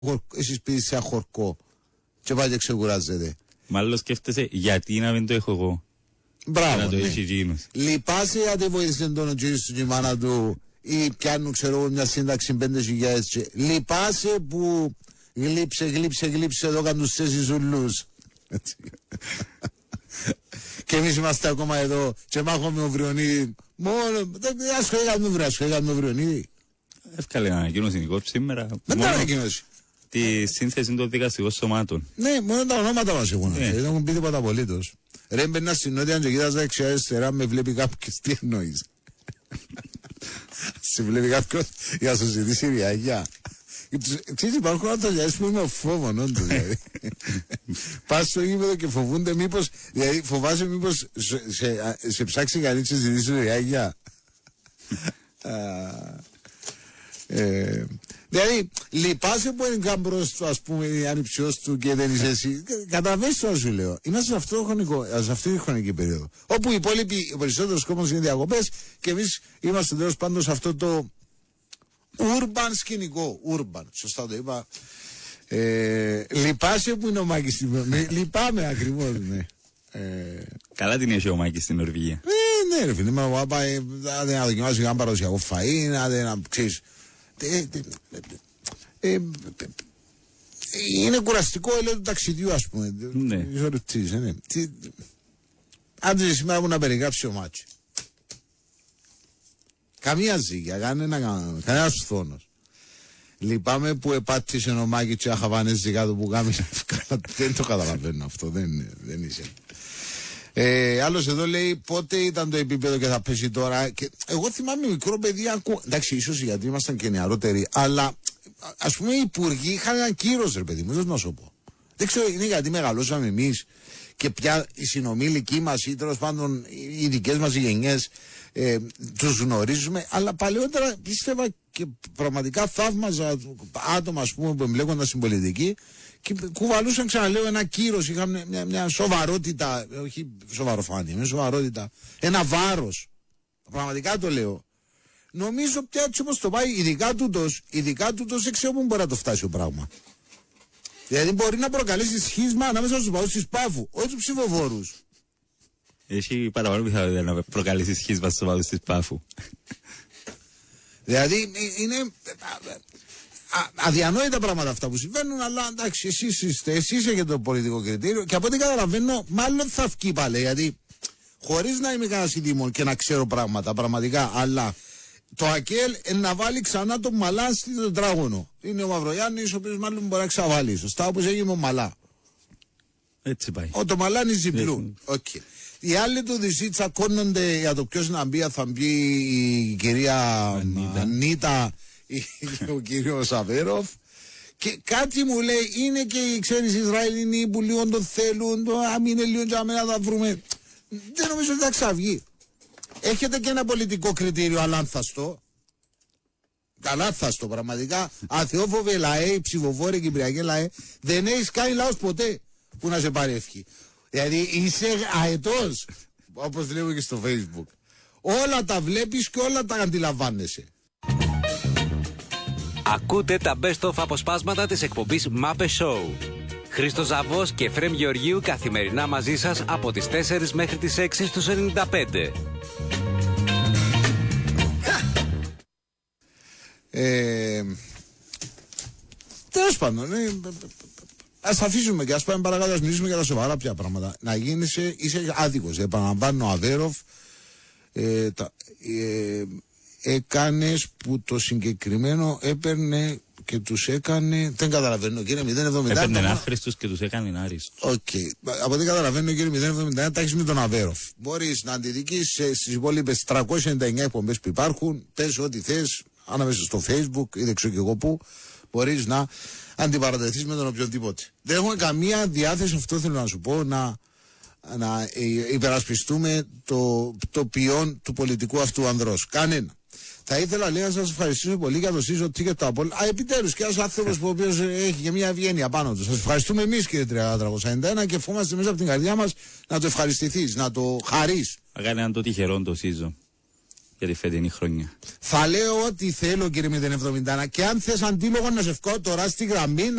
εσείς πείτε σε χορκό και πάει και ξεκουράζετε. Μάλλον σκέφτεσαι γιατί να μην το έχω εγώ. Μπράβο, να το ναι. έχει εκείνος. Λυπάσαι γιατί βοήθησε τον κύριος του και η μάνα του ή πιάνουν ξέρω μια σύνταξη 5.000. Λυπάσαι που γλύψε εδώ καν τους θέσεις ουλούς. Και εμείς είμαστε ακόμα εδώ και μάχομαι ο Βριονίδη. Μόνο, ασχολήκαμε με Βριονίδη. Εύκαλε να ανακοίνωση η κόρη σήμερα. Δεν τα ανακοίνωση. Τη σύνθεση των δικαστικών σωμάτων. Ναι, μόνο τα ονόματα μας έχουν. Δεν έχουν πει τίποτα απολύτως. Ρε μπαίνα στην νότια και κοίταζα δεξιά-αριστερά, με βλέπει κάποιος, τι εννοείς. Σε βλέπει κάποιος για να σου ζητήσει ριάγια. Ξέρεις υπάρχουν ατολιάδες που είναι ο φόβων όντως δηλαδή. Πας στο γήπεδο και φοβούνται μήπως, δηλαδή φοβάσαι μήπως σε ψάξει κανείς και ζητήσει ριάγια. Δηλαδή, λυπάσαι που είναι κάμπρος του, ας πούμε, ανιψιός του και δεν είσαι εσύ. Καταλαβαίνεις το σου λέω. Είμαστε σε αυτή τη χρονική περίοδο. Όπου οι υπόλοιποι, ο περισσότερος κόσμος είναι διακοπές και εμείς είμαστε τέλος πάντων σε αυτό το urban σκηνικό. Urban, σωστά το είπα. Λυπάσαι που είναι ο Μάκης στην Νορβηγία. Λυπάμαι ακριβώς, ναι. Καλά την έχει ο Μάκης στην Νορβηγία. Ναι, ρε φίλε, άντε να δοκιμάσει ένα παραδοσιακό φαΐ, άντε να ξέρεις. Είναι κουραστικό έλεγχο του ταξιδιού, ας πούμε. Ναι. Άντε σήμερα που να περιγράψει ο Μάτσι. Καμία ζύγια, κανένας φθόνος. Λυπάμαι που επάτησε ο Μάκης και αχαβάνες ζυγά του που κάμισε. Δεν το καταλαβαίνω αυτό, δεν είσαι. Άλλος εδώ λέει πότε ήταν το επίπεδο και θα πέσει τώρα. Και εγώ θυμάμαι μικρό παιδί, εντάξει, ίσως γιατί ήμασταν και νεαρότεροι, αλλά ας πούμε οι υπουργοί είχαν έναν κύρος, ρε παιδί μου, δεν να σου πω. Δεν ξέρω, είναι γιατί μεγαλώσαμε εμείς και πια οι συνομήλικοι μας ή τέλος πάντων οι δικές μας γενιές τους γνωρίζουμε, αλλά παλαιότερα πίστευα και πραγματικά θαύμαζα άτομα, ας πούμε, που εμπλέκονταν στην πολιτική και κουβαλούσαν, ξαναλέω, ένα κύρος, είχαν μια σοβαρότητα, όχι σοβαροφάνεια, μια σοβαρότητα, ένα βάρος. Πραγματικά το λέω. Νομίζω πια έτσι όπως το πάει, ειδικά τούτος δεν ξέρω πού μπορεί να το φτάσει ο πράγμα. Δηλαδή μπορεί να προκαλέσει σχίσμα ανάμεσα στους παδούς της Πάφου, όχι τους ψηφοφόρους. Έχει παραπάνω πιθανότητα να προκαλέσει σχίσμα στους παδούς της Πάφου. Δηλαδή είναι αδιανόητα πράγματα αυτά που συμβαίνουν, αλλά εντάξει, εσείς έχετε το πολιτικό κριτήριο και από ό,τι καταλαβαίνω, μάλλον θα βγει πάλι. Γιατί χωρίς να είμαι κανένας ειδήμων και να ξέρω πράγματα πραγματικά, αλλά το ΑΚΕΛ να βάλει ξανά τον Μαλά στο τετράγωνο. Είναι ο Μαυρογιάννης, ο οποίος μάλλον μπορεί να ξαβάλει. Σωστά, όπως έγινε ο Μαλά. Έτσι πάει. Ο το Μαλά είναι ζυπλού. Okay. Οι άλλοι του Δυσί τσακώνονται για το ποιος να μπει, θα μπει η κυρία Ανίτα ή ο κύριος Αβέροφ. Και κάτι μου λέει, είναι και οι ξέρεις Ισραηλινοί που λίγο το θέλουν, το είναι λίγο και αμένα θα βρούμε. Δεν νομίζω ότι θα ξαβγεί. Έχετε και ένα πολιτικό κριτήριο αλάνθαστο. Αλάνθαστο πραγματικά. Αθεόφοβε ΛΑΕ, ψηφοφόροι Κυπριακή ΛΑΕ. Δεν έχεις κάνει λαός ποτέ που να σε πάρει ευχή. Δηλαδή είσαι αετός, όπως λέμε και στο Facebook. Όλα τα βλέπεις και όλα τα αντιλαμβάνεσαι. Ακούτε τα best of αποσπάσματα της εκπομπής Μάπε Show. Χρήστος Ζαβός και Φρέμ Γεωργίου καθημερινά μαζί σας από τις 4 μέχρι τις 6 στους 95. Τέλος πάντων, ας αφήσουμε και ας πάμε παρακάτω, ας μιλήσουμε για τα σοβαρά πια πράγματα. Να είσαι άδικος. Επαναλαμβάνω, ο Αβέροφ έκανες που το συγκεκριμένο έπαιρνε και τους έκανε. Δεν καταλαβαίνω, κύριε 0,70. Έπαιρνε άχρηστους και τους έκανε άριστους. Οκ. Από ό,τι καταλαβαίνω, κύριε 0,71, τα έχεις με τον Αβέροφ. Μπορείς να αντιδικείς στις υπόλοιπες 399 εκπομπές που υπάρχουν, πες ό,τι θες, ανάμεσα στο Facebook ή δεν ξέρω και εγώ πού, μπορείς να αντιπαρατεθείς με τον οποιοδήποτε. Δεν έχουμε καμία διάθεση, αυτό θέλω να σου πω, να υπερασπιστούμε το ποιόν του πολιτικού αυτού ανδρός. Κανένα. Θα ήθελα λέει να σας ευχαριστήσω πολύ για το σύζο ticket του Απόλλωνα. Επιτέλους και ένας άνθρωπος που ο οποίος έχει και μια ευγένεια πάνω του. Σας ευχαριστούμε εμείς κύριε 391 και ευχόμαστε μέσα από την καρδιά μας να το ευχαριστηθείς, να το χαρείς. Θα κάνει έναν το τυχερό το σύζο. για τη φετινή χρονιά. Θα λέω ό,τι θέλω, κύριε 071, και αν θες αντίλογο να σε βγω τώρα στη γραμμή